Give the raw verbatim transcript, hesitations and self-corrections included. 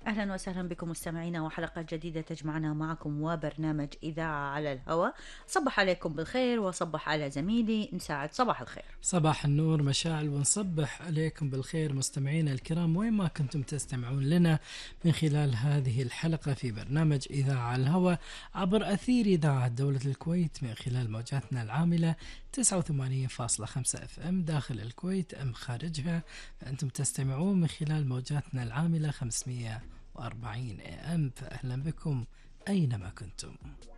أهلا وسهلا بكم مستمعينا وحلقة جديدة تجمعنا معكم وبرنامج إذاعة على الهواء. صبح عليكم بالخير وصبح على زميلي مساعد. صباح الخير. صباح النور مشاعل، ونصبح عليكم بالخير مستمعينا الكرام وين ما كنتم تستمعون لنا من خلال هذه الحلقة في برنامج إذاعة على الهواء عبر أثير إذاعة دولة الكويت من خلال موجاتنا العاملة تسعة وثمانين فاصلة خمسة اف ام داخل الكويت ام خارجها. فأنتم تستمعون من خلال موجاتنا العاملة خمسمئة وأربعين اي ام. فأهلا بكم أينما كنتم.